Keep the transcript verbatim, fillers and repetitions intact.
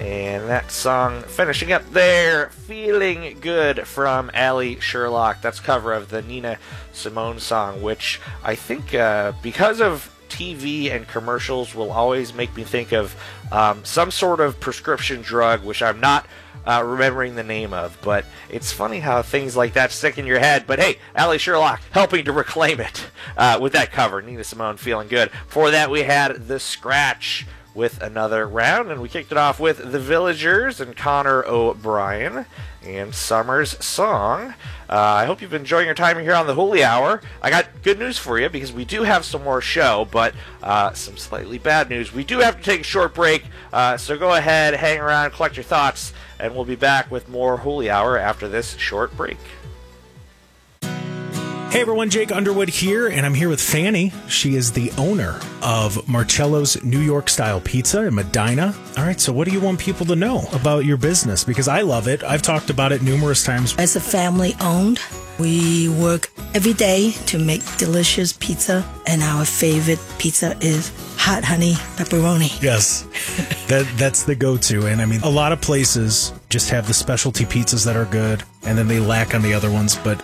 And that song finishing up there, Feeling Good from Allie Sherlock. That's a cover of the Nina Simone song, which I think uh, because of T V and commercials will always make me think of um, some sort of prescription drug, which I'm not uh, remembering the name of. But it's funny how things like that stick in your head. But hey, Allie Sherlock helping to reclaim it uh, with that cover, Nina Simone, Feeling Good. For that, we had The Scratch with another round, and we kicked it off with The Villagers and Connor O'Brien and Summer's Song. Uh, I hope you've been enjoying your time here on the Holy Hour. I got good news for you because we do have some more show, but uh, some slightly bad news. We do have to take a short break, uh, so go ahead, hang around, collect your thoughts, and we'll be back with more Holy Hour after this short break. Hey everyone, Jake Underwood here, and I'm here with Fanny. She is the owner of Marcello's New York Style Pizza in Medina. All right, so what do you want people to know about your business? Because I love it. I've talked about it numerous times. As a family owned, we work every day to make delicious pizza, and our favorite pizza is hot honey pepperoni. Yes, that that's the go-to. And I mean, a lot of places just have the specialty pizzas that are good, and then they lack on the other ones. But